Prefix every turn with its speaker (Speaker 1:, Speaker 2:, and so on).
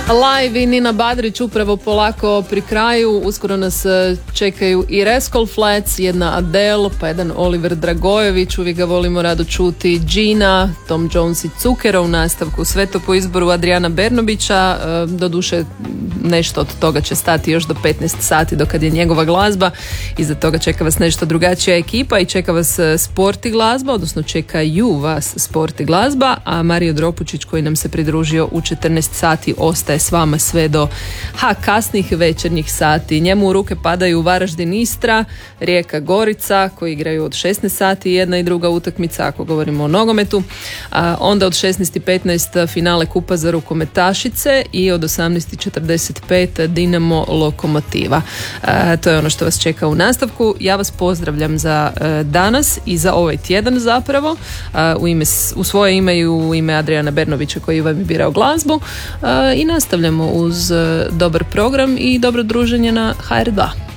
Speaker 1: Live i Nina Badrić upravo polako pri kraju. Uskoro nas čekaju i Rascal Flatts, jedna Adele, pa jedan Oliver Dragojević, uvijek ga volimo rado čuti, Gina, Tom Jones i Cukero u nastavku, sve to po izboru Adriana Bernobića. Doduše nešto od toga će stati još do 15 sati dokad je njegova glazba. Iza toga čeka vas nešto drugačija ekipa i čeka vas sport i glazba, odnosno čekaju vas sport i glazba, a Mario Dropučić koji nam se pridružio u 14 sati ostaje s vama sve do kasnih večernjih sati. Njemu u ruke padaju Varaždin Istra, Rijeka Gorica koji igraju od 16 sati, jedna i druga utakmica ako govorimo o nogometu, onda od 16:15 finale Kupa za rukometašice i od 18:45 Dinamo Lokomotiva. To je ono što vas čeka u nastavku. Ja vas pozdravljam za danas i za ovaj tjedan zapravo, u svoje ime i u ime Adriana Bernobića koji vam je birao glazbu, i nastavljamo uz dobar program i dobro druženje na HR2.